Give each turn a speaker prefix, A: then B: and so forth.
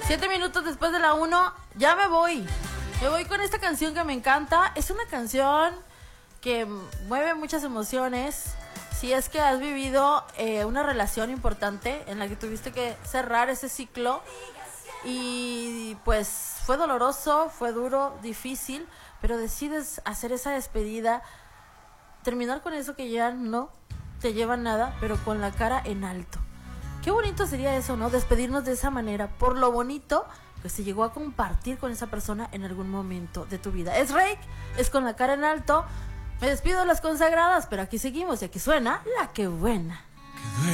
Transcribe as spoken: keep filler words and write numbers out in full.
A: Siete minutos después de la uno, ya me voy. Me voy con esta canción que me encanta. Es una canción que mueve muchas emociones. Si es que has vivido eh, una relación importante en la que tuviste que cerrar ese ciclo y pues fue doloroso, fue duro, difícil, pero decides hacer esa despedida, terminar con eso que ya no te lleva nada, pero con la cara en alto. Qué bonito sería eso, ¿no? Despedirnos de esa manera, por lo bonito que se llegó a compartir con esa persona en algún momento de tu vida. Es Reik, es con la cara en alto. Me despido de las consagradas, pero aquí seguimos y aquí suena La Que Buena.